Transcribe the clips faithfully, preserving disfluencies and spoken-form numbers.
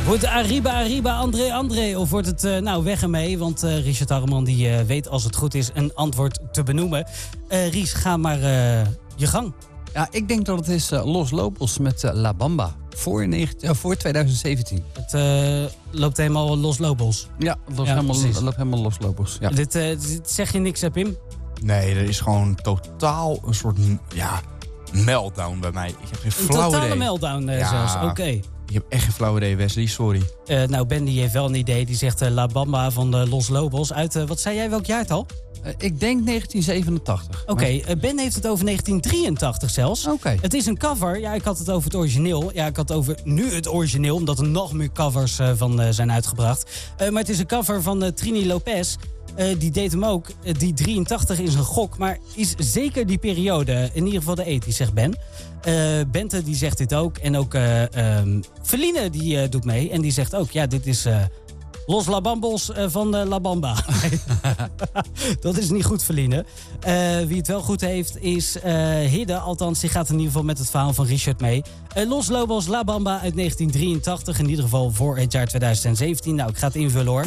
Wordt Arriba, Arriba, André, André? Of wordt het uh, nou weg ermee? Want uh, Richard Harreman die, uh, weet als het goed is een antwoord te benoemen. Uh, Ries, ga maar uh, je gang. Ja, ik denk dat het is uh, Los Lobos met uh, La Bamba. Voor, negentien, uh, voor twintig zeventien. Het uh, loopt helemaal Los Lobos. Ja, het loopt, ja, helemaal, loopt helemaal Los Lobos. Ja. Dit, uh, dit zeg je niks, hè, Pim? Nee, er is gewoon totaal een soort ja, meltdown bij mij. Ik heb geen flauw idee. Een totale meltdown uh, ja, zelfs, oké. Okay. Ik heb echt geen flauw idee, Wesley, sorry. Uh, nou, Ben die heeft wel een idee. Die zegt uh, La Bamba van uh, Los Lobos uit, uh, wat zei jij, welk jaartal? Uh, ik denk negentien zevenentachtig. Oké, okay, uh, Ben heeft het over negentien drieëntachtig zelfs. Oké. Okay. Het is een cover. Ja, ik had het over het origineel. Ja, ik had het over nu het origineel, omdat er nog meer covers uh, van uh, zijn uitgebracht. Uh, maar het is een cover van uh, Trini Lopez. Uh, die deed hem ook. Uh, die drieëntachtig is een gok, maar is zeker die periode. In ieder geval de ethisch, zegt Ben. Uh, Bente die zegt dit ook. En ook uh, um, Feline die uh, doet mee. En die zegt ook, ja, dit is uh, Los La Bambos uh, van uh, La Bamba. Dat is niet goed, Feline. Uh, wie het wel goed heeft is uh, Hidde. Althans, die gaat in ieder geval met het verhaal van Richard mee. Uh, Los Lobos La Bamba uit negentien drieëntachtig. In ieder geval voor het jaar twintig zeventien. Nou, ik ga het invullen, hoor.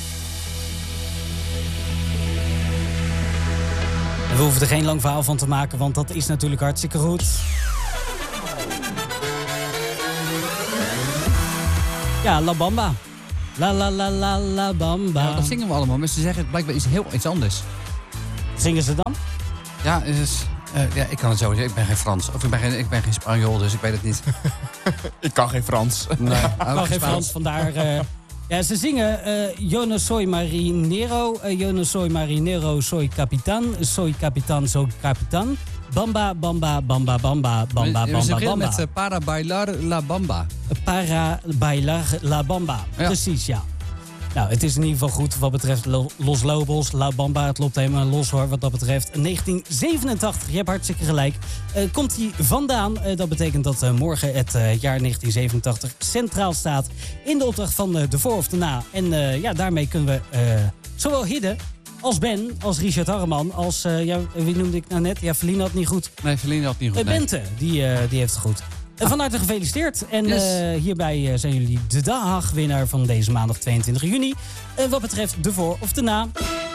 We hoeven er geen lang verhaal van te maken, want dat is natuurlijk hartstikke goed. Ja, La Bamba. La la la la la Bamba. Ja, dat zingen we allemaal, maar ze zeggen het blijkbaar iets heel iets anders. Zingen ze dan? Ja, is, uh, ja, ik kan het zo zeggen. Ik ben geen Frans. Of ik ben geen, ik ben geen Spanjool, dus ik weet het niet. Ik kan geen Frans. Nee, ik kan geen Frans, vandaar... Uh, Ja, ze zingen uh, Yo no soy marinero, uh, yo no soy marinero, soy capitán, soy capitán, soy capitán. Bamba, bamba, bamba, bamba, bamba, we, bamba, we bamba. met uh, Para bailar la bamba. Para bailar la bamba, ja. Precies, ja. Nou, het is in ieder geval goed wat betreft Los Lobos, La Bamba. Het loopt helemaal los, hoor, wat dat betreft. negentien zevenentachtig, je hebt hartstikke gelijk. Uh, komt hij vandaan. Uh, dat betekent dat uh, morgen het uh, jaar negentien zevenentachtig centraal staat in de opdracht van uh, de voor of de na. En uh, ja, daarmee kunnen we uh, zowel Hidde als Ben, als Richard Harreman, als, uh, ja, wie noemde ik nou net? Ja, Feline had het niet goed. Nee, Feline had het niet goed. Uh, Bente, die, uh, die heeft het goed. Ah. Van harte gefeliciteerd. En yes. uh, hierbij uh, zijn jullie de daghwinnaar van deze maandag tweeëntwintig juni. Uh, wat betreft de voor of de na.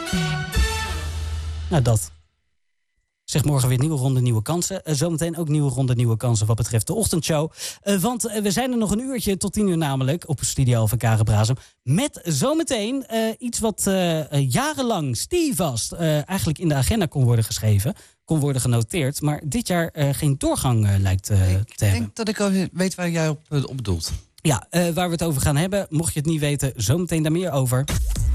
Nou, dat. Zeg morgen weer nieuwe ronde, nieuwe kansen. Uh, zometeen ook nieuwe ronde, nieuwe kansen wat betreft de ochtendshow. Uh, want uh, we zijn er nog een uurtje tot tien uur namelijk op Studio van Karenbrazem. Met zometeen uh, iets wat uh, uh, jarenlang stevast uh, eigenlijk in de agenda kon worden geschreven. Kon worden genoteerd, maar dit jaar uh, geen doorgang uh, lijkt uh, ik te hebben. Ik denk dat ik al weet waar jij op, op bedoelt. Ja, uh, waar we het over gaan hebben, mocht je het niet weten, zometeen daar meer over.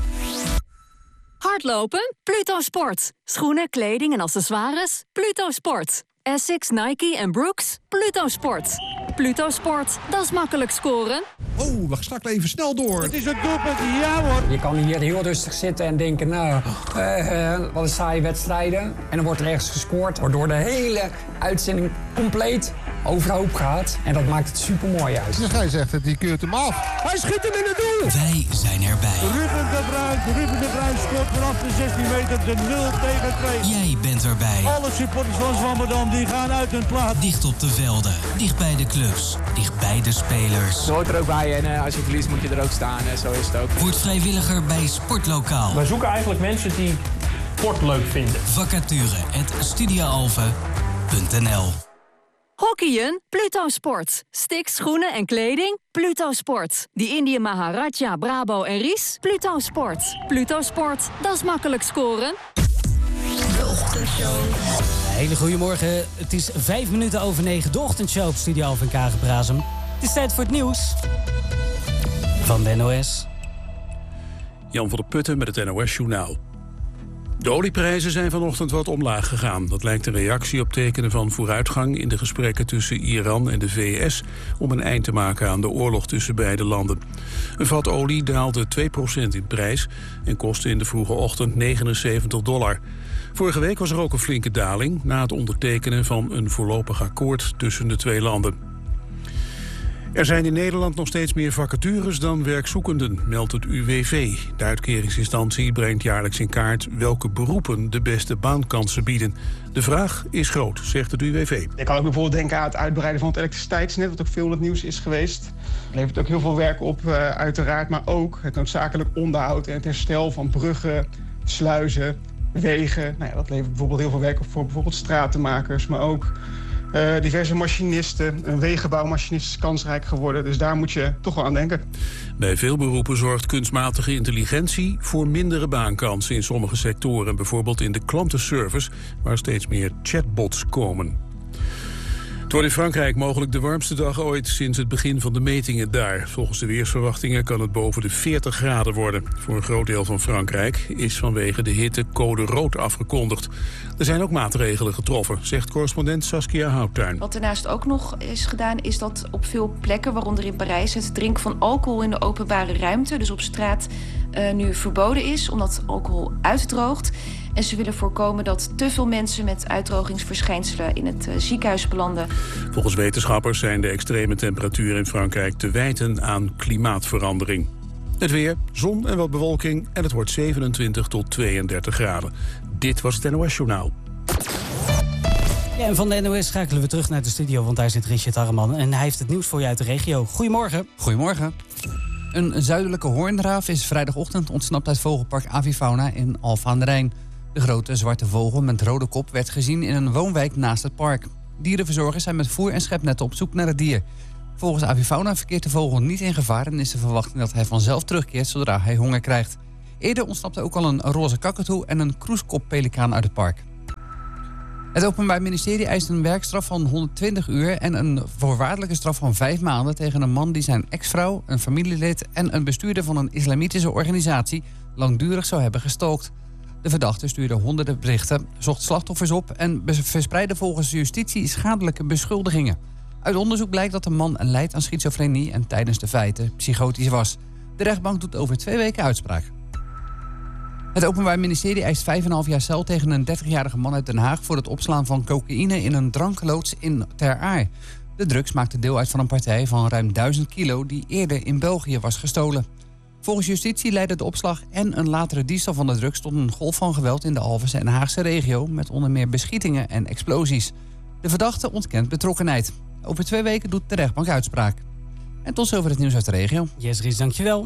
Hardlopen? Pluto Sport. Schoenen, kleding en accessoires? Pluto Sport. Essex, Nike en Brooks? Pluto Sport. Pluto Sport, dat is makkelijk scoren. Oh, we schakelen even snel door. Het is een doelpunt, ja hoor. Je kan hier heel rustig zitten en denken, nou, uh, uh, wat een saaie wedstrijden. En dan wordt er ergens gescoord, waardoor de hele uitzending compleet overhoop gaat. En dat maakt het supermooi uit. Ja, gij zegt het, die keurt hem af. Hij schiet hem in het doel. Wij zijn erbij. Ruben de Bruin, Ruben de Bruin scoort vanaf de zestien meter de nul tegen twee. Jij bent erbij. Alle supporters van Zwammerdam die gaan uit hun plaats. Dicht op de velden, dicht bij de clubs, dicht bij de spelers. Je hoort er ook bij en uh, als je verliest moet je er ook staan. En zo is het ook. Word vrijwilliger bij Sportlokaal. Wij zoeken eigenlijk mensen die sport leuk vinden. Vacature at studiaalve punt n l. Hockeyen? Pluto Sport. Sticks, schoenen en kleding? Pluto Sport. Die Indië Maharaja, Brabo en Ries? Pluto Sport. Pluto Sport, dat is makkelijk scoren. De ochtendshow. Hele goedemorgen. Het is vijf minuten over negen. De ochtendshow op Studio van Karenbrazem. Het is tijd voor het nieuws van de N O S. Jan van der Putten met het N O S-journaal. De olieprijzen zijn vanochtend wat omlaag gegaan. Dat lijkt een reactie op tekenen van vooruitgang in de gesprekken tussen Iran en de V S... om een eind te maken aan de oorlog tussen beide landen. Een vat olie daalde twee procent in prijs en kostte in de vroege ochtend negenenzeventig dollar. Vorige week was er ook een flinke daling na het ondertekenen van een voorlopig akkoord tussen de twee landen. Er zijn in Nederland nog steeds meer vacatures dan werkzoekenden, meldt het U W V. De uitkeringsinstantie brengt jaarlijks in kaart welke beroepen de beste baankansen bieden. De vraag is groot, zegt het U W V. Je kan ook bijvoorbeeld denken aan het uitbreiden van het elektriciteitsnet, wat ook veel in het nieuws is geweest. Het levert ook heel veel werk op, uh, uiteraard, maar ook het noodzakelijk onderhoud en het herstel van bruggen, sluizen, wegen. Nou ja, dat levert bijvoorbeeld heel veel werk op voor bijvoorbeeld stratenmakers, maar ook Uh, diverse machinisten. Een wegenbouwmachinist is kansrijk geworden. Dus daar moet je toch wel aan denken. Bij veel beroepen zorgt kunstmatige intelligentie voor mindere baankansen in sommige sectoren. Bijvoorbeeld in de klantenservice, waar steeds meer chatbots komen. Het wordt in Frankrijk mogelijk de warmste dag ooit sinds het begin van de metingen daar. Volgens de weersverwachtingen kan het boven de veertig graden worden. Voor een groot deel van Frankrijk is vanwege de hitte code rood afgekondigd. Er zijn ook maatregelen getroffen, zegt correspondent Saskia Houttuin. Wat daarnaast ook nog is gedaan is dat op veel plekken, waaronder in Parijs, het drinken van alcohol in de openbare ruimte, dus op straat, uh, nu verboden is, omdat alcohol uitdroogt. En ze willen voorkomen dat te veel mensen met uitdrogingsverschijnselen in het uh, ziekenhuis belanden. Volgens wetenschappers zijn de extreme temperaturen in Frankrijk te wijten aan klimaatverandering. Het weer, zon en wat bewolking en het wordt zevenentwintig tot tweeëndertig graden. Dit was het N O S-journaal. Ja, en van de N O S schakelen we terug naar de studio, want daar zit Richard Harreman. En hij heeft het nieuws voor je uit de regio. Goedemorgen. Goedemorgen. Een zuidelijke hoornraaf is vrijdagochtend ontsnapt uit vogelpark Avifauna in Alphen aan de Rijn. De grote zwarte vogel met rode kop werd gezien in een woonwijk naast het park. Dierenverzorgers zijn met voer- en schepnetten op zoek naar het dier. Volgens Avifauna verkeert de vogel niet in gevaar en is de verwachting dat hij vanzelf terugkeert zodra hij honger krijgt. Eerder ontsnapte ook al een roze kakatoe en een kroeskoppelikaan uit het park. Het Openbaar Ministerie eist een werkstraf van honderdtwintig uur... en een voorwaardelijke straf van vijf maanden tegen een man die zijn ex-vrouw, een familielid en een bestuurder van een islamitische organisatie langdurig zou hebben gestalkt. De verdachte stuurde honderden berichten, zocht slachtoffers op en verspreidde volgens justitie schadelijke beschuldigingen. Uit onderzoek blijkt dat de man lijdt aan schizofrenie en tijdens de feiten psychotisch was. De rechtbank doet over twee weken uitspraak. Het Openbaar Ministerie eist vijf komma vijf jaar cel tegen een dertigjarige man uit Den Haag voor het opslaan van cocaïne in een drankloods in Ter Aar. De drugs maakten deel uit van een partij van ruim duizend kilo die eerder in België was gestolen. Volgens justitie leidde de opslag en een latere diefstal van de drugs tot een golf van geweld in de Alphense en Haagse regio met onder meer beschietingen en explosies. De verdachte ontkent betrokkenheid. Over twee weken doet de rechtbank uitspraak. En tot zover het nieuws uit de regio. Yes, Ries, dankjewel.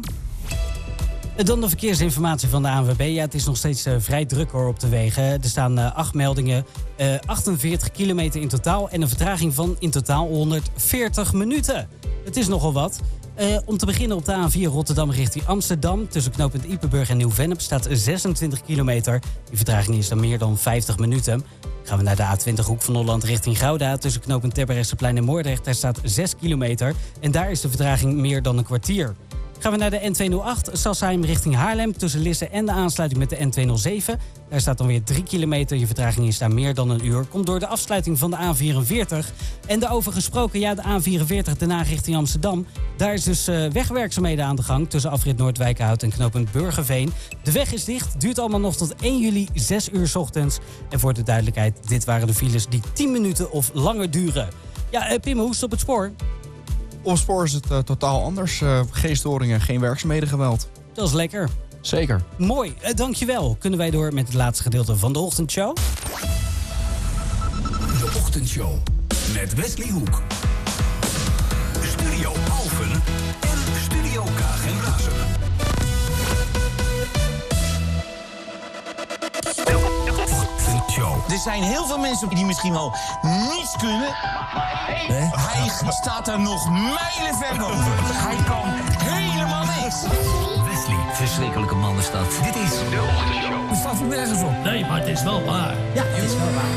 Dan de verkeersinformatie van de A N W B. Ja, het is nog steeds uh, vrij druk hoor op de wegen. Er staan uh, acht meldingen, uh, achtenveertig kilometer in totaal en een vertraging van in totaal honderdveertig minuten. Het is nogal wat. Uh, om te beginnen op de A N vier Rotterdam richting Amsterdam. Tussen knooppunt Ieperburg en Nieuw-Vennep staat zesentwintig kilometer. Die vertraging is dan meer dan vijftig minuten. Gaan we naar de A twintig Hoek van Holland richting Gouda. Tussen knooppunt Terbrechtseplein en Moordrecht. Daar staat zes kilometer. En daar is de vertraging meer dan een kwartier. Gaan we naar de N tweehonderdacht Sassheim richting Haarlem. Tussen Lisse en de aansluiting met de N tweehonderdzeven. Daar staat dan weer drie kilometer. Je vertraging is daar meer dan een uur. Komt door de afsluiting van de A vierenveertig. En daarover gesproken, ja, de A vierenveertig Den Haag richting Amsterdam. Daar is dus uh, wegwerkzaamheden aan de gang. Tussen afrit Noordwijkerhout en knooppunt Burgerveen. De weg is dicht. Duurt allemaal nog tot één juli, zes uur 's ochtends. En voor de duidelijkheid, dit waren de files die tien minuten of langer duren. Ja, uh, Pim, hoe is het op het spoor? Op het spoor is het uh, totaal anders. Uh, geen storingen, geen werkzaamheden geweld. Dat is lekker. Zeker. Mooi, uh, dankjewel. Kunnen wij door met het laatste gedeelte van de ochtendshow? De ochtendshow met Wesley Hoek. Studio Alphen en Studio Kaag en Brasem. Er zijn heel veel mensen die misschien wel niets kunnen. Nee? Hij staat er nog mijlenver boven. Hij kan helemaal niks. Wesley, verschrikkelijke man is dat. Dit is de ochtendshow. Het staat er nergens op. Nee, maar het is wel waar. Ja, het is wel waar.